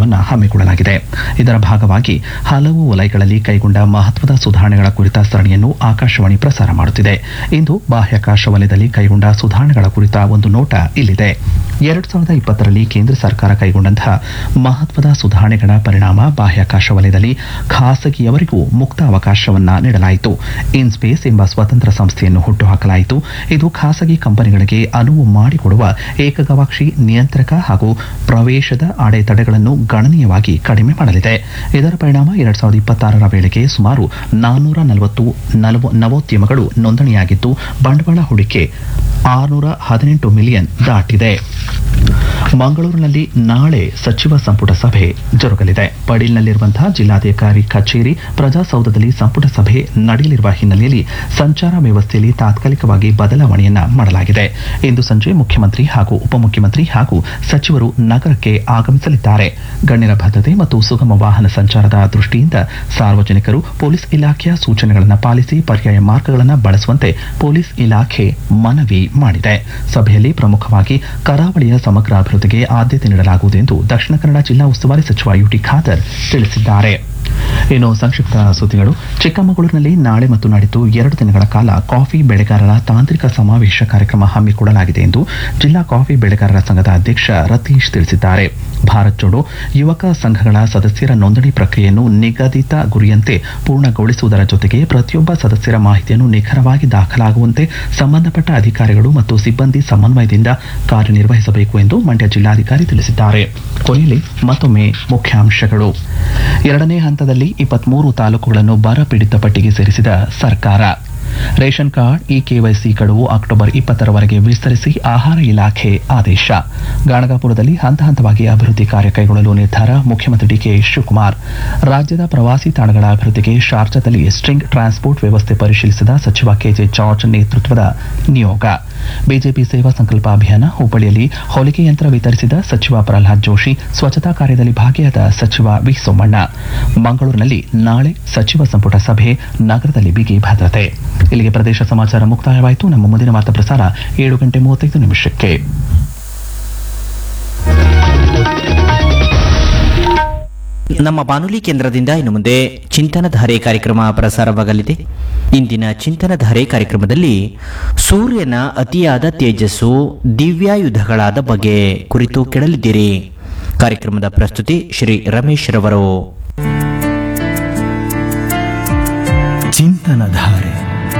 ಸಪ್ತಾಹವನ್ನು ಹಮ್ಮಿಕೊಳ್ಳಲಾಗಿದೆ. ಇದರ ಭಾಗವಾಗಿ ಹಲವು ವಲಯಗಳಲ್ಲಿ ಕೈಗೊಂಡ ಮಹತ್ವದ ಸುಧಾರಣೆಗಳ ಕುರಿತ ಸರಣಿಯನ್ನು ಆಕಾಶವಾಣಿ ಪ್ರಸಾರ ಮಾಡುತ್ತಿದೆ. ಇಂದು ಬಾಹ್ಯಾಕಾಶ ವಲಯದಲ್ಲಿ ಕೈಗೊಂಡ ಸುಧಾರಣೆಗಳ ಕುರಿತ ಒಂದು ನೋಟ ಇಲ್ಲಿದೆ. 2020ರಲ್ಲಿ ಕೇಂದ್ರ ಸರ್ಕಾರ ಕೈಗೊಂಡಂತಹ ಮಹತ್ವದ ಸುಧಾರಣೆಗಳ ಪರಿಣಾಮ ಬಾಹ್ಯಾಕಾಶ ವಲಯದಲ್ಲಿ ಖಾಸಗಿಯವರಿಗೂ ಮುಕ್ತ ಅವಕಾಶವನ್ನ ನೀಡಲಾಯಿತು. ಇನ್ಸ್ಪೇಸ್ ಎಂಬ ಸ್ವತಂತ್ರ ಸಂಸ್ಥೆಯನ್ನು ಹುಟ್ಟುಹಾಕಲಾಯಿತು. ಇದು ಖಾಸಗಿ ಕಂಪನಿಗಳಿಗೆ ಅನುವು ಮಾಡಿಕೊಡುವ ಏಕಗವಾಕ್ಷಿ ನಿಯಂತ್ರಕ ಹಾಗೂ ಪ್ರವೇಶದ ಅಡೆತಡೆಗಳನ್ನು ಗಣನೀಯವಾಗಿ ಕಡಿಮೆ ಮಾಡಲಿದೆ. ಇದರ ಪರಿಣಾಮ 2026ರ ವೇಳೆಗೆ ಸುಮಾರು 440 ನವೋದ್ಯಮಗಳು ನೋಂದಣಿಯಾಗಿದ್ದು ಬಂಡವಾಳ ಹೂಡಿಕೆ 618 ಮಿಲಿಯನ್ ದಾಟಿದೆ. ಮಂಗಳೂರಿನಲ್ಲಿ ನಾಳೆ ಸಚಿವ ಸಂಪುಟ ಸಭೆ ಜರುಗಲಿದೆ. ಪಡೀಲ್ನಲ್ಲಿರುವಂತಹ ಜಿಲ್ಲಾಧಿಕಾರಿ ಕಚೇರಿ ಪ್ರಜಾಸೌಧದಲ್ಲಿ ಸಂಪುಟ ಸಭೆ ನಡೆಯಲಿರುವ ಹಿನ್ನೆಲೆಯಲ್ಲಿ ಸಂಚಾರ ವ್ಯವಸ್ಥೆಯಲ್ಲಿ ತಾತ್ಕಾಲಿಕವಾಗಿ ಬದಲಾವಣೆಯನ್ನ ಮಾಡಲಾಗಿದೆ. ಇಂದು ಸಂಜೆ ಮುಖ್ಯಮಂತ್ರಿ ಹಾಗೂ ಉಪಮುಖ್ಯಮಂತ್ರಿ ಹಾಗೂ ಸಚಿವರು ನಗರಕ್ಕೆ ಆಗಮಿಸಲಿದ್ದಾರೆ. ಗಣ್ಯರ ಭದ್ರತೆ ಮತ್ತು ಸುಗಮ ವಾಹನ ಸಂಚಾರದ ದೃಷ್ಟಿಯಿಂದ ಸಾರ್ವಜನಿಕರು ಪೊಲೀಸ್ ಇಲಾಖೆಯ ಸೂಚನೆಗಳನ್ನು ಪಾಲಿಸಿ ಪರ್ಯಾಯ ಮಾರ್ಗಗಳನ್ನು ಬಳಸುವಂತೆ ಪೊಲೀಸ್ ಇಲಾಖೆ ಮನವಿ ಮಾಡಿದೆ. ಸಭೆಯಲ್ಲಿ ಪ್ರಮುಖವಾಗಿ ಕರಾವಳಿಯ ಸಮಗ್ರ ಅಭಿವೃದ್ಧಿಗೆ ಆದ್ಯತೆ ನೀಡಲಾಗುವುದು ಎಂದು ದಕ್ಷಿಣ ಕನ್ನಡ ಜಿಲ್ಲಾ ಉಸ್ತುವಾರಿ ಸಚಿವ ಯುಟಿ ಖಾದರ್ ತಿಳಿಸಿದ್ದಾರೆ. ಇನ್ನು ಸಂಕ್ಷಿಪ್ತ ಸುದ್ದಿಗಳು. ಚಿಕ್ಕಮಗಳೂರಿನಲ್ಲಿ ನಾಳೆ ಮತ್ತು ನಾಡಿದ್ದು 2 ದಿನಗಳ ಕಾಲ ಕಾಫಿ ಬೆಳೆಗಾರರ ತಾಂತ್ರಿಕ ಸಮಾವೇಶ ಕಾರ್ಯಕ್ರಮ ಹಮ್ಮಿಕೊಳ್ಳಲಾಗಿದೆ ಎಂದು ಜಿಲ್ಲಾ ಕಾಫಿ ಬೆಳೆಗಾರರ ಸಂಘದ ಅಧ್ಯಕ್ಷ ರತೀಶ್ ತಿಳಿಸಿದ್ದಾರೆ. ಭಾರತ್ ಜೋಡೋ ಯುವಕ ಸಂಘಗಳ ಸದಸ್ಯರ ನೋಂದಣಿ ಪ್ರಕ್ರಿಯೆಯನ್ನು ನಿಗದಿತ ಗುರಿಯಂತೆ ಪೂರ್ಣಗೊಳಿಸುವುದರ ಜೊತೆಗೆ ಪ್ರತಿಯೊಬ್ಬ ಸದಸ್ಯರ ಮಾಹಿತಿಯನ್ನು ನಿಖರವಾಗಿ ದಾಖಲಾಗುವಂತೆ ಸಂಬಂಧಪಟ್ಟ ಅಧಿಕಾರಿಗಳು ಮತ್ತು ಸಿಬ್ಬಂದಿ ಸಮನ್ವಯದಿಂದ ಕಾರ್ಯನಿರ್ವಹಿಸಬೇಕು ಎಂದು ಮಂಡ್ಯ ಜಿಲ್ಲಾಧಿಕಾರಿ ತಿಳಿಸಿದ್ದಾರೆ. ಕೊನೆಯಲ್ಲಿ ಮತ್ತೊಮ್ಮೆ ಮುಖ್ಯಾಂಶಗಳು. 2ನೇ ಹಂತದಲ್ಲಿ 23 ತಾಲೂಕುಗಳನ್ನು ಬರ ಪೀಡಿತ ಪಟ್ಟಿಗೆ ಸೇರಿಸಿದ ಸರ್ಕಾರ. ರೇಷನ್ ಕಾರ್ಡ್ ಇಕೆವೈಸಿ ಗಡುವು ಅಕ್ಟೋಬರ್ 20ರವರೆಗೆ ವಿಸ್ತರಿಸಿ ಆಹಾರ ಇಲಾಖೆ ಆದೇಶ. ಗಾಣಗಾಪುರದಲ್ಲಿ ಹಂತ ಹಂತವಾಗಿ ಅಭಿವೃದ್ಧಿ ಕಾರ್ಯ ಕೈಗೊಳ್ಳಲು ನಿರ್ಧಾರ. ಮುಖ್ಯಮಂತ್ರಿ ಡಿಕೆ ಶಿವಕುಮಾರ್. ರಾಜ್ಯದ ಪ್ರವಾಸಿ ತಾಣಗಳ ಅಭಿವೃದ್ಧಿಗೆ ಶಾರ್ಜಾದಲ್ಲಿ ಸ್ಟ್ರಿಂಗ್ ಟ್ರಾನ್ಸ್ಪೋರ್ಟ್ ವ್ಯವಸ್ಥೆ ಪರಿಶೀಲಿಸಿದ ಸಚಿವ ಕೆಜೆ ಜಾರ್ಜ್ ನೇತೃತ್ವದ ನಿಯೋಗ. ಬಿಜೆಪಿ ಸೇವಾ ಸಂಕಲ್ಪ ಅಭಿಯಾನ. ಹುಬ್ಬಳ್ಳಿಯಲ್ಲಿ ಹೊಲಿಗೆ ಯಂತ್ರ ವಿತರಿಸಿದ ಸಚಿವ ಪ್ರಹ್ಲಾದ್ ಜೋಶಿ. ಸ್ವಚ್ಛತಾ ಕಾರ್ಯದಲ್ಲಿ ಭಾಗಿಯಾದ ಸಚಿವ ವಿ ಸೋಮಣ್ಣ. ಮಂಗಳೂರಿನಲ್ಲಿ ನಾಳೆ ಸಚಿವ ಸಂಪುಟ ಸಭೆ. ನಗರದಲ್ಲಿ ಬಿಗಿ ಭದ್ರತೆ. ಇಲ್ಲಿಗೆ ಪ್ರದೇಶ ಸಮಾಚಾರ ಮುಕ್ತಾಯವಾಯಿತು. ನಮ್ಮ ಮುಂದಿನ ವಾರ್ತಾ ಪ್ರಸಾರ 7:35 ನಮ್ಮ ಬಾನುಲಿ ಕೇಂದ್ರದಿಂದ ಇನ್ನು ಮುಂದೆ ಚಿಂತನಧಾರೆ ಕಾರ್ಯಕ್ರಮ ಪ್ರಸಾರವಾಗಲಿದೆ. ಇಂದಿನ ಚಿಂತನಧಾರೆ ಕಾರ್ಯಕ್ರಮದಲ್ಲಿ ಸೂರ್ಯನ ಅತಿಯಾದ ತೇಜಸ್ಸು ದಿವ್ಯಾಯುಧಗಳಾದ ಬಗೆ ಕುರಿತು ಕೇಳಲಿದ್ದೀರಿ. ಕಾರ್ಯಕ್ರಮದ ಪ್ರಸ್ತುತಿ ಶ್ರೀ ರಮೇಶ್ ರವರು. ಚಿಂತನಧಾರೆ